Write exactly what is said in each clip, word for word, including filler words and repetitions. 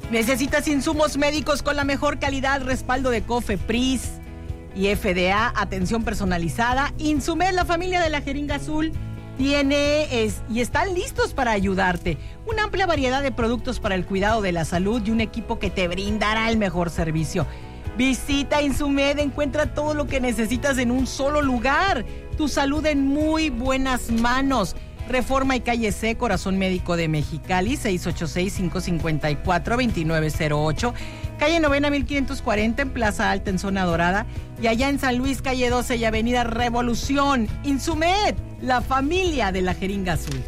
¿Necesitas insumos médicos con la mejor calidad, respaldo de COFEPRIS y F D A, atención personalizada? Insumed, la familia de la jeringa azul, tiene es, y están listos para ayudarte. Una amplia variedad de productos para el cuidado de la salud y un equipo que te brindará el mejor servicio. Visita Insumed, encuentra todo lo que necesitas en un solo lugar. Tu salud en muy buenas manos. Reforma y Calle C, Corazón Médico de Mexicali, seis ocho seis, cinco cinco cuatro, dos nueve cero ocho. Calle Novena mil quinientos cuarenta en Plaza Alta en Zona Dorada. Y allá en San Luis, Calle doce y Avenida Revolución. Insumed, la familia de la jeringa azul.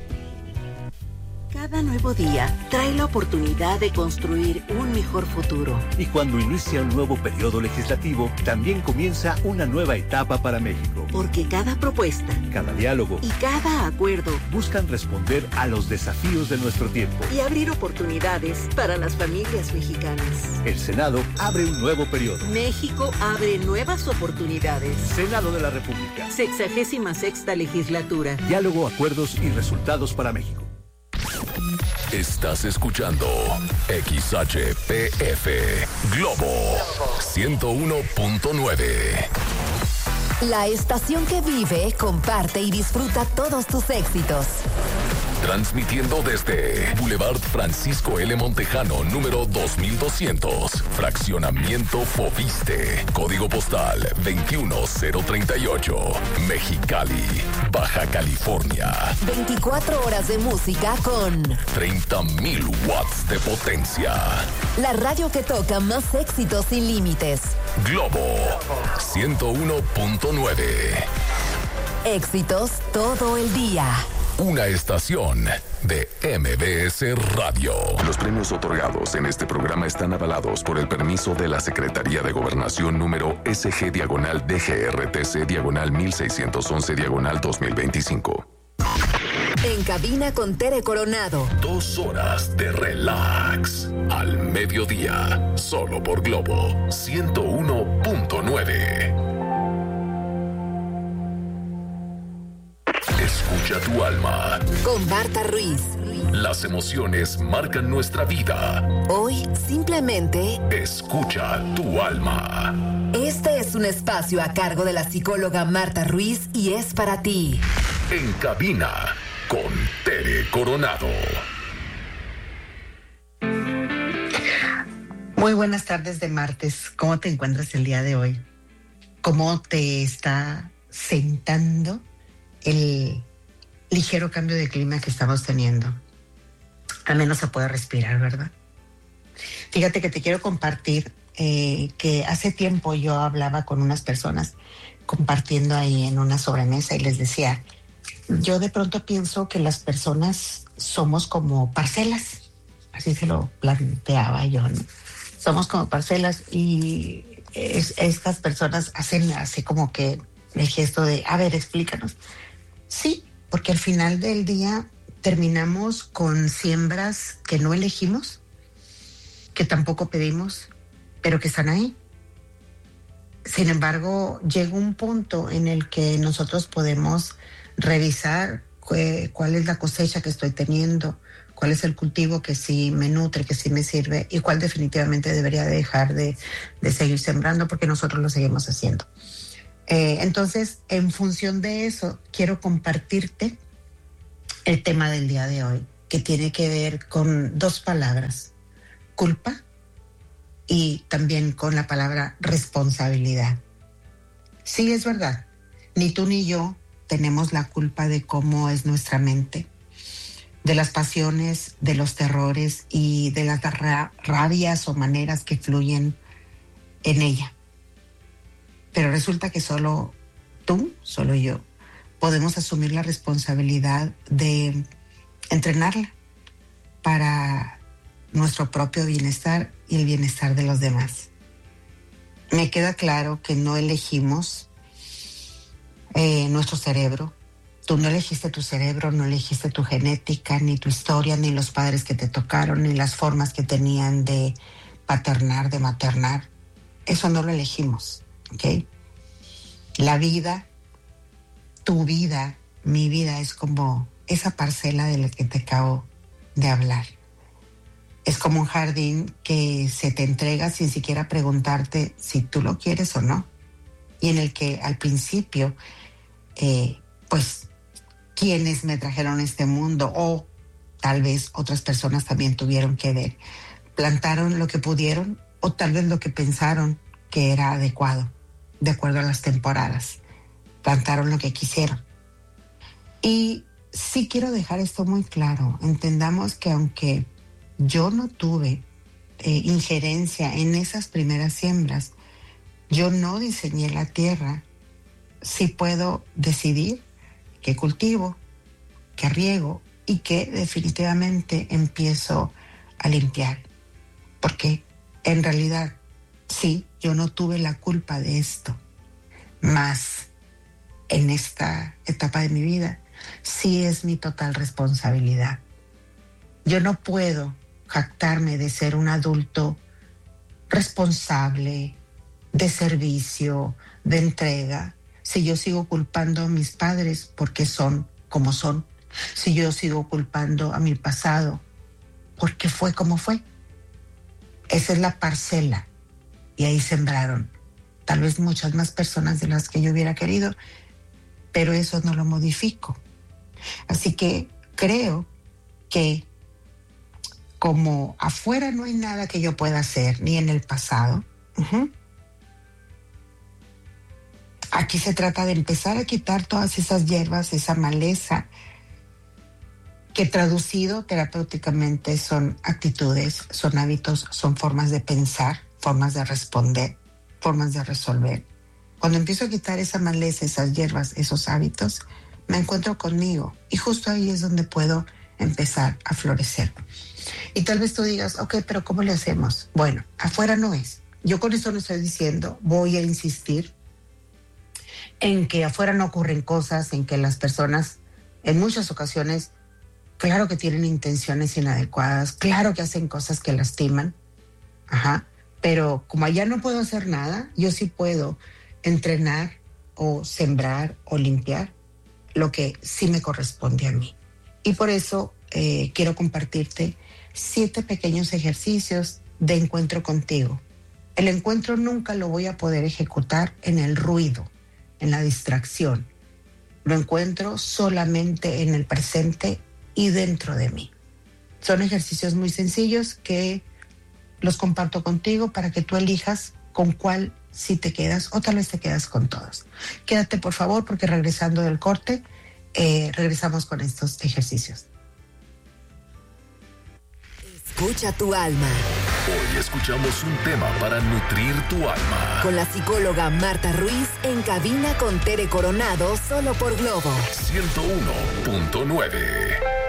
Cada nuevo día trae la oportunidad de construir un mejor futuro. Y cuando inicia un nuevo periodo legislativo, también comienza una nueva etapa para México. Porque cada propuesta, cada diálogo y cada acuerdo buscan responder a los desafíos de nuestro tiempo y abrir oportunidades para las familias mexicanas. El Senado abre un nuevo periodo. México abre nuevas oportunidades. Senado de la República. Sexagésima sexta legislatura. Diálogo, acuerdos y resultados para México. Estás escuchando X H P F Globo ciento uno punto nueve. La estación que vive, comparte y disfruta todos tus éxitos. Transmitiendo desde Boulevard Francisco L. Montejano, número dos mil doscientos, Fraccionamiento Fobiste, Código Postal veintiuno cero treinta y ocho, Mexicali, Baja California. veinticuatro horas de música con treinta mil watts de potencia. La radio que toca más éxitos sin límites. Globo ciento uno punto nueve. Éxitos todo el día. Una estación de M B S Radio. Los premios otorgados en este programa están avalados por el permiso de la Secretaría de Gobernación número S G diagonal D G R T C diagonal mil seiscientos once diagonal dos mil veinticinco. En cabina con Tere Coronado. Dos horas de relax. Al mediodía. Solo por Globo ciento uno punto nueve. Escucha tu alma. Con Marta Ruiz. Las emociones marcan nuestra vida. Hoy, simplemente, escucha tu alma. Este es un espacio a cargo de la psicóloga Marta Ruiz y es para ti. En cabina, con Tere Coronado. Muy buenas tardes de martes. ¿Cómo te encuentras el día de hoy? ¿Cómo te está sentando el ligero cambio de clima que estamos teniendo? Al menos se puede respirar, ¿verdad? Fíjate que te quiero compartir eh, que hace tiempo yo hablaba con unas personas compartiendo ahí en una sobremesa y les decía, yo de pronto pienso que las personas somos como parcelas, así se lo planteaba yo, ¿no? Somos como parcelas y es, estas personas hacen así como que el gesto de, a ver, explícanos. Sí, porque al final del día terminamos con siembras que no elegimos, que tampoco pedimos, pero que están ahí. Sin embargo, llega un punto en el que nosotros podemos revisar cu- cuál es la cosecha que estoy teniendo, cuál es el cultivo que sí me nutre, que sí me sirve y cuál definitivamente debería dejar de, de seguir sembrando porque nosotros lo seguimos haciendo. Eh, entonces, en función de eso, quiero compartirte el tema del día de hoy, que tiene que ver con dos palabras, culpa y también con la palabra responsabilidad. Sí, es verdad, ni tú ni yo tenemos la culpa de cómo es nuestra mente, de las pasiones, de los terrores y de las ra- rabias o maneras que fluyen en ella. Pero resulta que solo tú, solo yo, podemos asumir la responsabilidad de entrenarla para nuestro propio bienestar y el bienestar de los demás. Me queda claro que no elegimos eh, nuestro cerebro. Tú no elegiste tu cerebro, no elegiste tu genética, ni tu historia, ni los padres que te tocaron, ni las formas que tenían de paternar, de maternar. Eso no lo elegimos, ¿ok? La vida, tu vida, mi vida es como esa parcela de la que te acabo de hablar. Es como un jardín que se te entrega sin siquiera preguntarte si tú lo quieres o no. Y en el que al principio, eh, pues, quienes me trajeron a este mundo, o tal vez otras personas también tuvieron que ver, plantaron lo que pudieron, o tal vez lo que pensaron que era adecuado, de acuerdo a las temporadas. Plantaron lo que quisieron. Y sí quiero dejar esto muy claro. Entendamos que aunque yo no tuve eh, injerencia en esas primeras siembras, yo no diseñé la tierra, sí puedo decidir qué cultivo, qué riego y qué definitivamente empiezo a limpiar. Porque en realidad, sí, yo no tuve la culpa de esto, más en esta etapa de mi vida, sí es mi total responsabilidad. Yo no puedo jactarme de ser un adulto responsable, de servicio, de entrega, si yo sigo culpando a mis padres porque son como son, si yo sigo culpando a mi pasado porque fue como fue. Esa es la parcela y ahí sembraron tal vez muchas más personas de las que yo hubiera querido, pero eso no lo modifico. Así que creo que como afuera no hay nada que yo pueda hacer, ni en el pasado, uh-huh, aquí se trata de empezar a quitar todas esas hierbas, esa maleza, que traducido terapéuticamente son actitudes, son hábitos, son formas de pensar, formas de responder, formas de resolver. Cuando empiezo a quitar esa maleza, esas hierbas, esos hábitos, me encuentro conmigo y justo ahí es donde puedo empezar a florecer. Y tal vez tú digas, ok, pero ¿cómo le hacemos? Bueno, afuera no es. Yo con esto no estoy diciendo, voy a insistir en que afuera no ocurren cosas, en que las personas en muchas ocasiones, claro que tienen intenciones inadecuadas, claro que hacen cosas que lastiman, ajá, pero como allá no puedo hacer nada, yo sí puedo entrenar o sembrar o limpiar lo que sí me corresponde a mí. Y por eso eh, quiero compartirte siete pequeños ejercicios de encuentro contigo. El encuentro nunca lo voy a poder ejecutar en el ruido, en la distracción. Lo encuentro solamente en el presente y dentro de mí. Son ejercicios muy sencillos que los comparto contigo para que tú elijas con cuál si te quedas o tal vez te quedas con todos. Quédate por favor porque regresando del corte, eh, regresamos con estos ejercicios. Escucha tu alma. Hoy escuchamos un tema para nutrir tu alma. Con la psicóloga Marta Ruiz en cabina con Tere Coronado, solo por Globo ciento uno punto nueve.